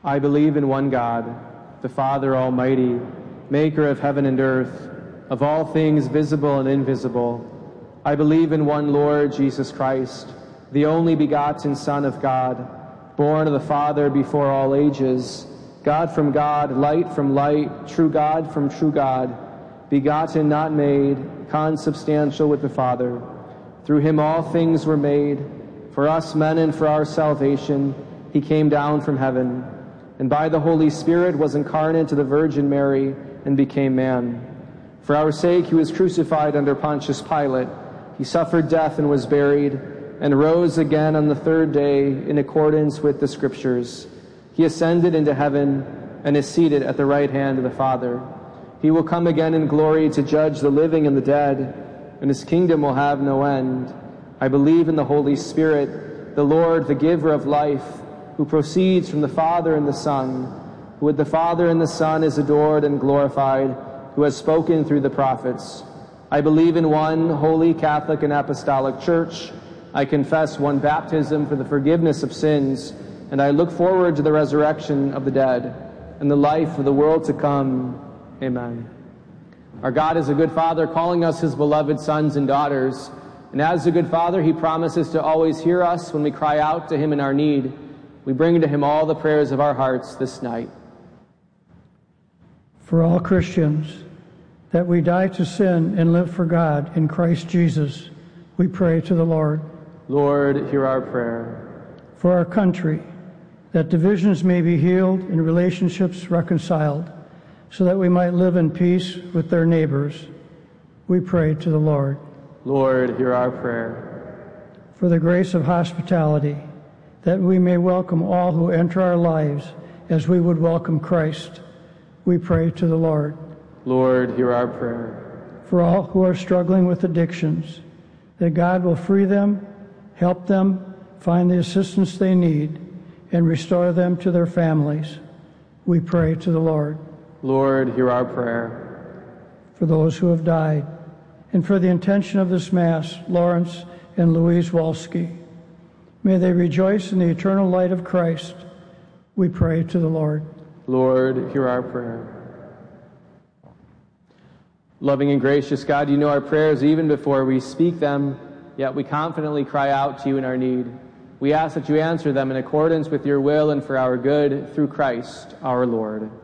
I believe in one God, the Father Almighty, maker of heaven and earth, of all things visible and invisible. I believe in one Lord Jesus Christ, the only begotten Son of God, born of the Father before all ages, God from God, light from light, true God from true God, begotten, not made, consubstantial with the Father. Through him all things were made. For us men and for our salvation, he came down from heaven, and by the Holy Spirit was incarnate to the Virgin Mary and became man. For our sake he was crucified under Pontius Pilate. He suffered death and was buried, and rose again on the third day in accordance with the Scriptures. He ascended into heaven and is seated at the right hand of the Father. He will come again in glory to judge the living and the dead, and his kingdom will have no end. I believe in the Holy Spirit, the Lord, the giver of life, who proceeds from the Father and the Son, who with the Father and the Son is adored and glorified, who has spoken through the prophets. I believe in one holy Catholic and Apostolic Church. I confess one baptism for the forgiveness of sins, and I look forward to the resurrection of the dead and the life of the world to come. Amen. Our God is a good Father, calling us his beloved sons and daughters. And as a good Father, he promises to always hear us when we cry out to him in our need. We bring to him all the prayers of our hearts this night. For all Christians, that we die to sin and live for God in Christ Jesus, we pray to the Lord. Lord, hear our prayer. For our country, that divisions may be healed and relationships reconciled, so that we might live in peace with their neighbors, we pray to the Lord. Lord, hear our prayer. For the grace of hospitality, that we may welcome all who enter our lives as we would welcome Christ, we pray to the Lord. Lord, hear our prayer. For all who are struggling with addictions, that God will free them, help them find the assistance they need, and restore them to their families, we pray to the Lord. Lord, hear our prayer. For those who have died, and for the intention of this Mass, Lawrence and Louise Walsky, may they rejoice in the eternal light of Christ, we pray to the Lord. Lord, hear our prayer. Loving and gracious God, you know our prayers even before we speak them, yet we confidently cry out to you in our need. We ask that you answer them in accordance with your will and for our good, through Christ our Lord.